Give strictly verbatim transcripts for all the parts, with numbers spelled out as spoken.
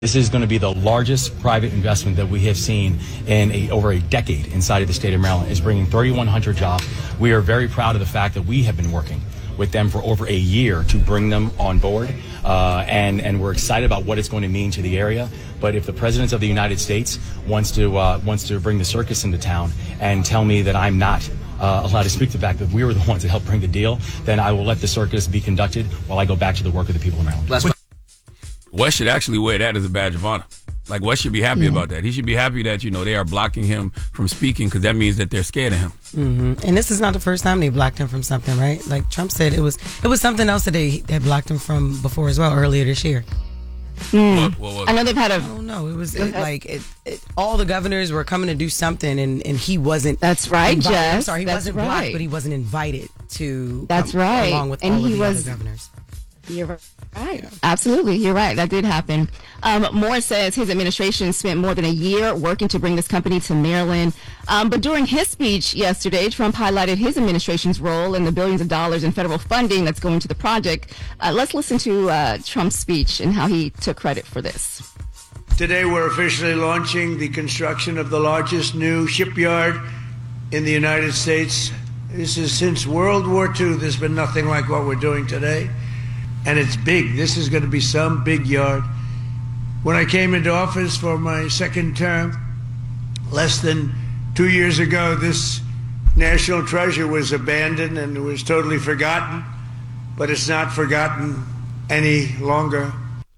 This is going to be the largest private investment that we have seen in a, over a decade inside of the state of Maryland. It's bringing thirty-one hundred jobs. We are very proud of the fact that we have been working with them for over a year to bring them on board, uh, and, and we're excited about what it's going to mean to the area. But if the President of the United States wants to, uh, wants to bring the circus into town and tell me that I'm not Uh, allowed to speak to the fact that we were the ones that helped bring the deal, then I will let the circus be conducted while I go back to the work of the people of Maryland. Last Wes should actually wear that as a badge of honor. Like, Wes should be happy yeah. about that. He should be happy that, you know, they are blocking him from speaking, because that means that they're scared of him. Mm-hmm. And this is not the first time they blocked him from something, right? Like Trump said, it was it was something else that they had blocked him from before as well, earlier this year. Mm. What, what was I know they've had a. I don't know. It was it, like it, it, all the governors were coming to do something, and, and he wasn't. That's right, invited. Jess. I'm sorry, he That's wasn't right. blocked, but he wasn't invited to. That's come, right. Along with and all he of the was, other governors. You're right. Absolutely, you're right. That did happen. Um, Moore says his administration spent more than a year working to bring this company to Maryland. Um, but during his speech yesterday, Trump highlighted his administration's role in the billions of dollars in federal funding that's going to the project. Uh, let's listen to uh, Trump's speech and how he took credit for this. Today, we're officially launching the construction of the largest new shipyard in the United States. This is since World War Two. There's been nothing like what we're doing today. And it's big. This is going to be some big yard. When I came into office for my second term, less than two years ago, this national treasure was abandoned and it was totally forgotten. But it's not forgotten any longer.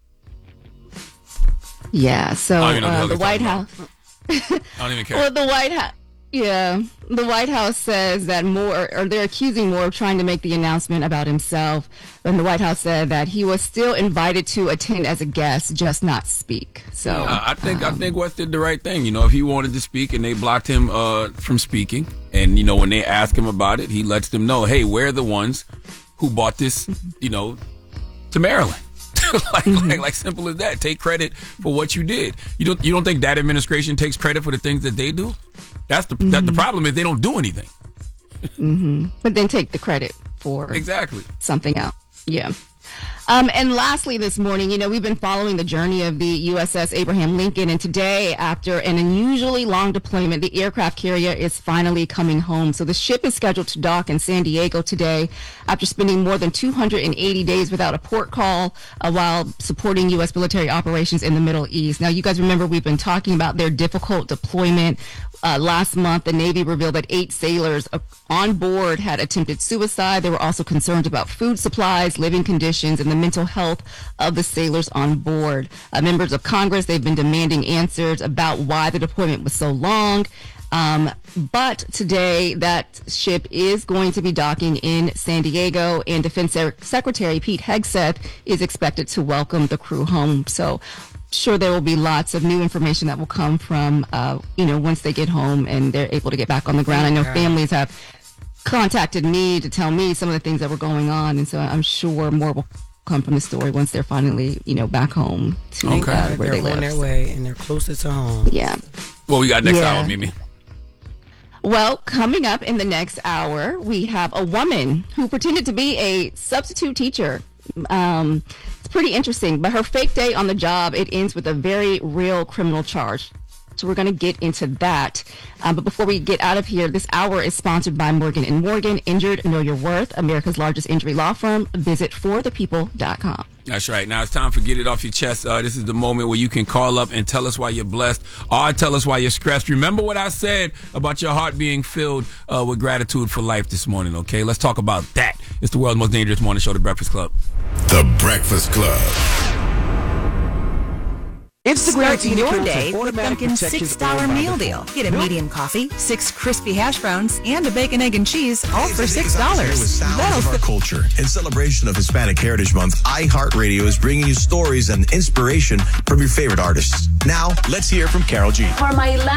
Yeah, so I don't even know uh, the White House. I don't even care. Well, the White House. Yeah, the White House says that Moore, or they're accusing Moore of trying to make the announcement about himself. And the White House said that he was still invited to attend as a guest, just not speak. So yeah, I think um, I think West did the right thing. You know, if he wanted to speak and they blocked him uh, from speaking, and you know when they ask him about it, he lets them know, hey, we're the ones who bought this, you know, to Maryland. like, mm-hmm. like, like simple as that. Take credit for what you did. You don't, you don't think that administration takes credit for the things that they do? That's the, mm-hmm. that the problem is they don't do anything. mm-hmm. But then take the credit for exactly something else. Yeah. Um, and lastly, this morning, you know, we've been following the journey of the U S S Abraham Lincoln. And today, after an unusually long deployment, the aircraft carrier is finally coming home. So the ship is scheduled to dock in San Diego today after spending more than two hundred eighty days without a port call uh, while supporting U S military operations in the Middle East. Now, you guys remember we've been talking about their difficult deployment. Uh, last month, the Navy revealed that eight sailors on board had attempted suicide. They were also concerned about food supplies, living conditions, and the mental health of the sailors on board. Uh, members of Congress, they've been demanding answers about why the deployment was so long. Um, but today, that ship is going to be docking in San Diego, and Defense Secretary Pete Hegseth is expected to welcome the crew home. So, sure, there will be lots of new information that will come from, uh, you know, once they get home and they're able to get back on the ground. I know families have contacted me to tell me some of the things that were going on, and so I'm sure more will come from the story once they're finally, you know, back home to okay. uh, where they're they live. on their way and they're closer to home. Yeah. Well, we got next yeah. hour, Mimi. Well, coming up in the next hour, we have a woman who pretended to be a substitute teacher. Um, it's pretty interesting, but her fake day on the job, it ends with a very real criminal charge. So we're going to get into that. Um, but before we get out of here, this hour is sponsored by Morgan and Morgan. Injured, Know Your Worth, America's largest injury law firm. Visit for the people dot com. That's right. Now it's time for Get It Off Your Chest. Uh, this is the moment where you can call up and tell us why you're blessed or tell us why you're stressed. Remember what I said about your heart being filled uh, with gratitude for life this morning, okay? Let's talk about that. It's the world's most dangerous morning show, The Breakfast Club. The Breakfast Club. Start your day with Dunkin's six dollar meal deal. Get a medium coffee, six crispy hash browns, and a bacon, egg, and cheese, all for six dollars. That'll of our culture. In celebration of Hispanic Heritage Month, iHeartRadio is bringing you stories and inspiration from your favorite artists. Now, let's hear from Carol G. For my